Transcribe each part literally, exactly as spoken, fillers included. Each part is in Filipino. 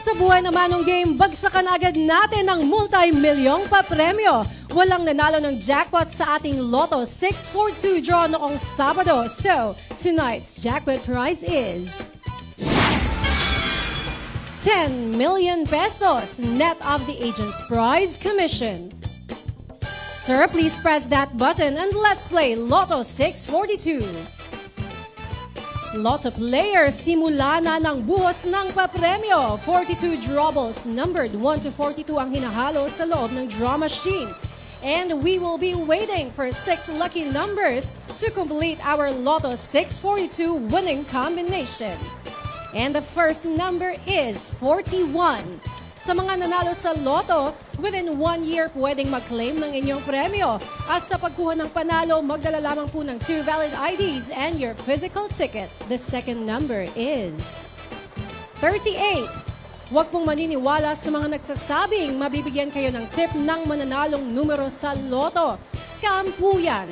Sa buhay naman ng game, bagsakan agad natin ang multi-milyong papremyo. Walang nanalo ng jackpot sa ating Lotto six forty-two draw noong Sabado. So, tonight's jackpot prize is ten million pesos net of the agent's prize commission. Sir, please press that button and let's play Lotto six forty-two. Lotto players, simula na ng buhos ng papremyo. forty-two drawbles numbered one to forty-two ang hinahalo sa loob ng draw machine. And we will be waiting for six lucky numbers to complete our Lotto six forty-two winning combination. And the first number is forty-one. Sa mga nanalo sa Lotto, within one year pwedeng mag-claim ng inyong premyo. At sa pagkuha ng panalo, magdala lamang po ng two valid I Ds and your physical ticket. The second number is thirty-eight. Huwag pong maniniwala sa mga nagsasabing mabibigyan kayo ng tip ng mananalong numero sa Lotto. Scam po yan.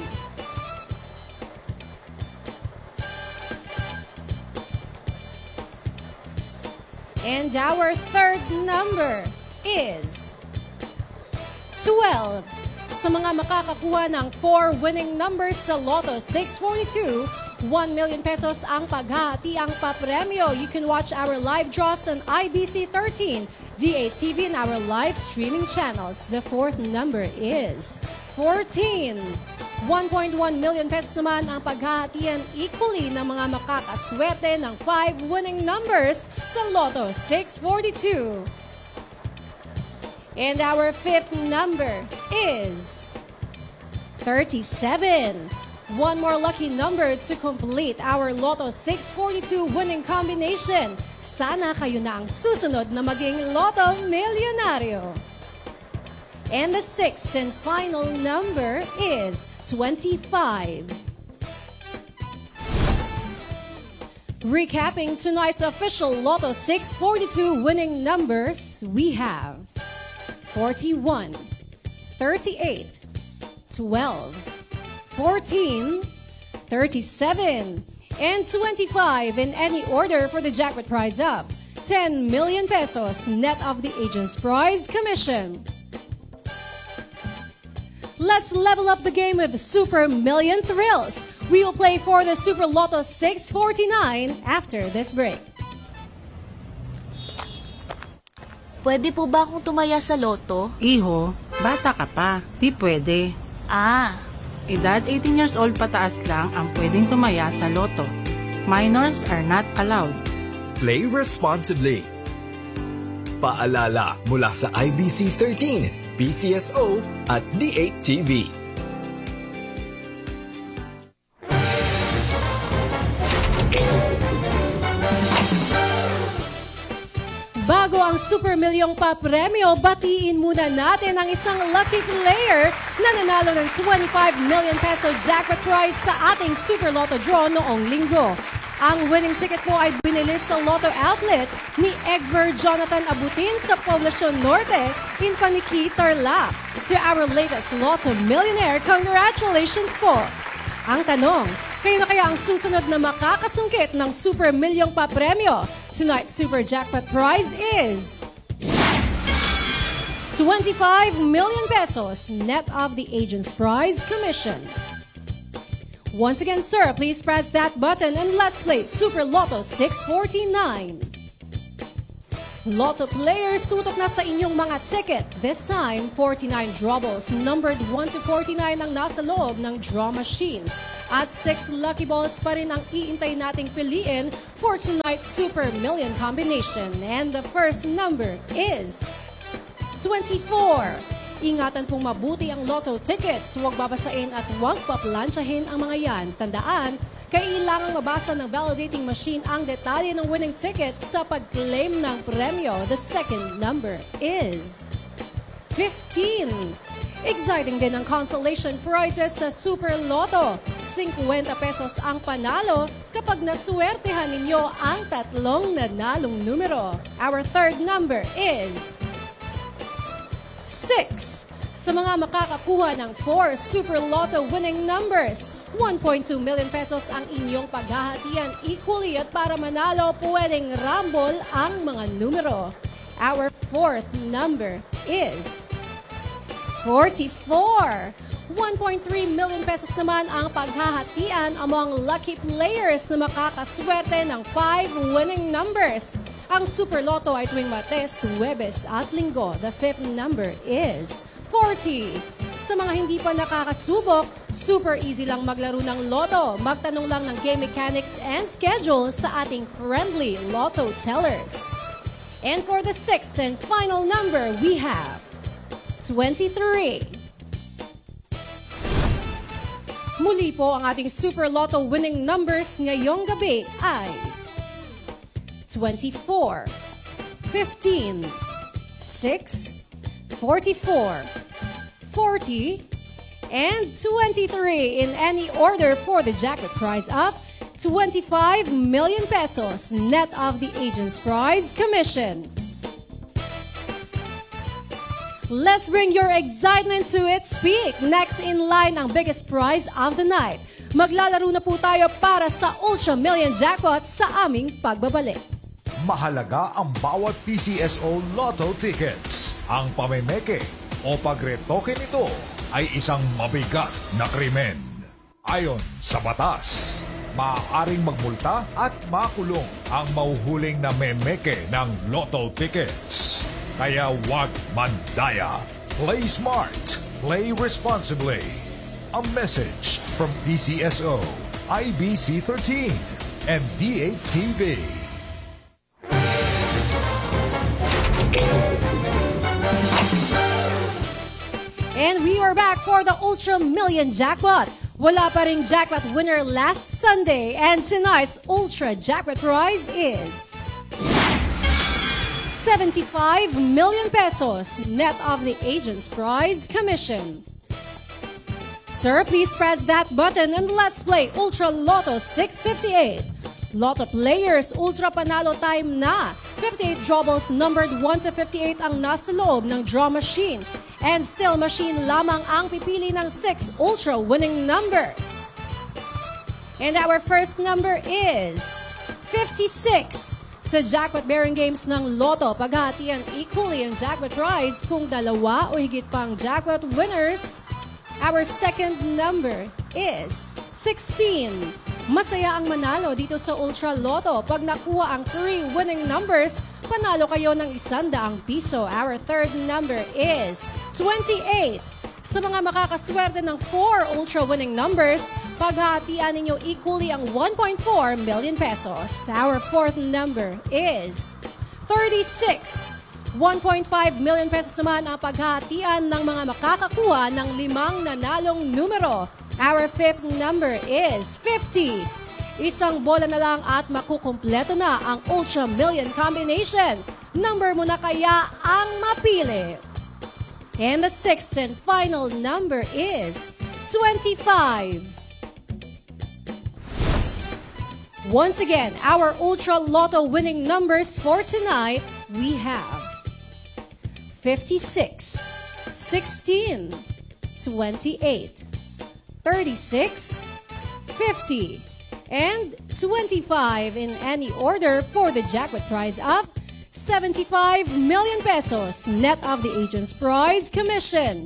And our third number is twelve. Sa mga makakakuha ng four winning numbers sa Lotto six forty-two, one million pesos ang paghati ang papremyo. You can watch our live draws on I B C thirteen, D A T V, and our live streaming channels. The fourth number is fourteen. one point one million pesos naman ang paghahatian equally ng mga makakaswerte ng five winning numbers sa Lotto six forty-two. And our fifth number is thirty-seven. One more lucky number to complete our Lotto six forty-two winning combination. Sana kayo na ang susunod na maging Lotto Milyonaryo. And the sixth and final number is twenty-five. Recapping tonight's official Lotto six forty-two winning numbers, we have forty-one, thirty-eight, twelve, fourteen, thirty-seven, and twenty-five in any order for the jackpot prize of ten million pesos net of the agent's prize commission. Let's level up the game with Super Million Thrills. We will play for the Super Lotto six forty-nine after this break. Pwede po ba akong tumaya sa loto? Iho, bata ka pa. Di pwede. Ah, Edad eighteen years old pataas lang ang pwedeng tumaya sa loto. Minors are not allowed. Play responsibly. Paalala mula sa I B C thirteen, P C S O at D eight T V. Bago ang Super Milyong papremyo, batiin muna natin ang isang lucky player na nanalo ng twenty-five million peso jackpot prize sa ating Super Lotto draw noong linggo. Ang winning ticket po ay binili sa Lotto Outlet ni Egbert Jonathan Abutin sa Poblacion Norte in Paniqui, Tarlac. To our latest Lotto Millionaire, congratulations po! Ang tanong, kayo na kaya ang susunod na makakasungkit ng Super Milyong papremyo? Tonight's Super Jackpot prize is twenty-five million pesos net of the agent's prize commission. Once again, sir, please press that button and let's play Super Lotto six forty-nine. Lotto players, tutok na sa inyong mga ticket. This time, forty-nine drawbles numbered one to forty-nine ang nasa loob ng draw machine. At six lucky balls pa rin ang iintay nating piliin for tonight's Super Million combination. And the first number is twenty-four. Ingatan pong mabuti ang Lotto tickets. Huwag babasain at huwag paplansyahin ang mga yan. Tandaan, kailangang mabasa ng validating machine ang detalye ng winning tickets sa pag-claim ng premyo. The second number is fifteen. Exciting din ang consolation prizes sa Super Lotto. fifty pesos ang panalo kapag naswertehan ninyo ang tatlong nanalong numero. Our third number is six. Sa mga makakakuha ng four Super Lotto winning numbers, one point two million pesos ang inyong paghahatian equally at para manalo, pwedeng rumble ang mga numero. Our fourth number is forty-four. one point three million pesos naman ang paghahatian among lucky players na makakaswerte ng five winning numbers. Ang Super Lotto ay tuwing Martes, Huwebes at Linggo. The fifth number is forty. Sa mga hindi pa nakakasubok, super easy lang maglaro ng Lotto. Magtanong lang ng game mechanics and schedule sa ating friendly Lotto tellers. And for the sixth and final number, we have twenty-three. Muli po ang ating Super Lotto winning numbers ngayong gabi ay twenty-four, fifteen, six, forty-four, forty, and twenty-three in any order for the jackpot prize of twenty-five million pesos net of the agent's prize commission. Let's bring your excitement to its peak. Next in line ang biggest prize of the night. Maglalaro na po tayo para sa Ultra Million Jackpot sa aming pagbabalik. Mahalaga ang bawat P C S O Lotto tickets. Ang pamemeke o pagretoke nito ay isang mabigat na krimen. Ayon sa batas, maaaring magmulta at makulong ang mahuhuling na memeke ng Lotto tickets. Kaya huwag mandaya. Play smart. Play responsibly. A message from P C S O, I B C thirteen, and D eight T V. And we are back for the Ultra Million Jackpot. Wala pa ring jackpot winner last Sunday, and tonight's Ultra Jackpot prize is seventy-five million pesos net of the agent's prize commission. Sir, please press that button and let's play Ultra Lotto six fifty-eight. Lotto players, Ultra Panalo time na. fifty-eight draw balls numbered one to fifty-eight ang nasa loob ng draw machine. And still machine lamang ang pipili ng six Ultra winning numbers. And our first number is fifty-six. Sa jackpot-bearing games ng Lotto, paghahatian equally ang jackpot prize kung dalawa o higit pang jackpot winners. Our second number is sixteen. Masaya ang manalo dito sa Ultra Lotto. Pag nakuha ang three winning numbers, panalo kayo ng isandaang piso. Our third number is twenty-eight. Sa mga makakaswerte ng four Ultra winning numbers, paghahatian ninyo equally ang one point four million pesos. Our fourth number is thirty-six. one point five million pesos naman ang paghahatian ng mga makakakuha ng limang nanalong numero. Our fifth number is fifty. Isang bola na lang at makukumpleto na ang Ultra Million combination. Number mo na kaya ang mapili. And the sixth and final number is twenty-five. Once again, our Ultra Lotto winning numbers for tonight, we have fifty-six, sixteen, twenty-eight, thirty-six, fifty, and twenty-five in any order for the jackpot prize of seventy-five million pesos net of the agent's prize commission.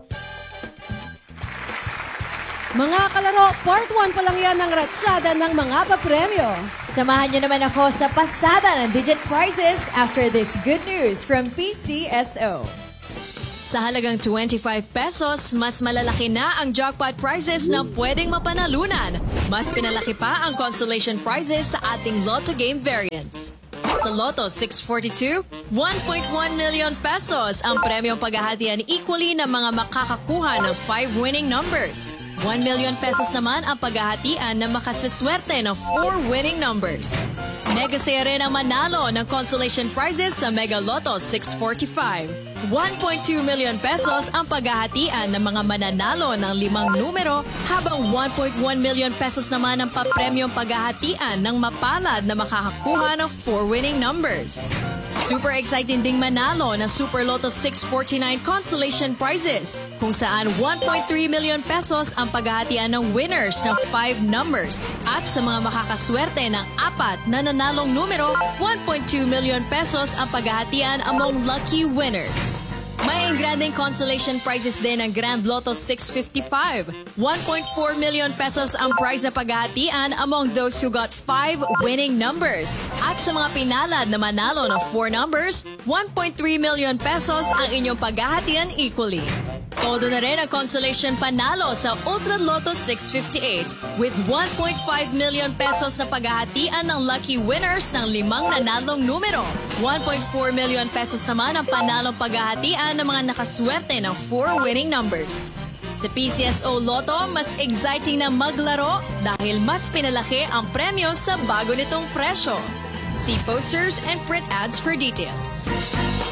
Mga kalaro, part one pa lang yan ng ratsyada ng mga papremyo. Samahan niyo naman ako sa pasada ng digit prizes after this good news from P C S O. Sa halagang twenty-five pesos, mas malalaki na ang jackpot prizes na pwedeng mapanalunan. Mas pinalaki pa ang consolation prizes sa ating Lotto game variants. Sa Lotto six forty-two, one point one million pesos ang premyong paghahatian equally ng mga makakakuha ng five winning numbers. one million pesos naman ang paghahatian na makasaswerte ng four winning numbers. Mega saya rin ang manalo ng consolation prizes sa Mega Lotto six forty-five. one point two million pesos ang paghahatian ng mga mananalo ng limang numero, habang one point one million pesos naman ang papremyong paghahatian ng mapalad na makakakuha ng four winning numbers. Super exciting ding manalo ng Super Lotto six forty-nine consolation prizes kung saan one point three million pesos ang paghahatian ng winners ng five numbers at sa mga makakaswerte ng apat na nanalong numero, one point two million pesos ang paghahatian among lucky winners. May engranding consolation prizes din ng Grand Lotto six fifty-five. one point four million pesos ang prize na paghahatian among those who got five winning numbers. At sa mga pinalad na manalo ng four numbers, one point three million pesos ang inyong paghahatian equally. Todo na rin ang consolation panalo sa Ultra Lotto six fifty-eight with one point five million pesos na paghahatian ng lucky winners ng limang nanalong numero. one point four million pesos naman ang panalong paghahatian ng mga nakaswerte ng four winning numbers. Sa P C S O Lotto, mas exciting na maglaro dahil mas pinalaki ang premyo sa bago nitong presyo. See posters and print ads for details.